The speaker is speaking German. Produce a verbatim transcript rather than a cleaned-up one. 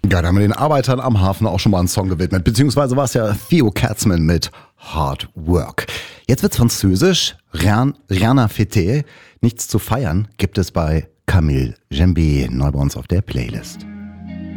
Ja, da haben wir den Arbeitern am Hafen auch schon mal einen Song gewidmet. Beziehungsweise war es ja Theo Katzman mit Hard Work. Jetzt wird's französisch. Rien, rien à fêter. Nichts zu feiern gibt es bei Camille Jembe, neu bei uns auf der Playlist.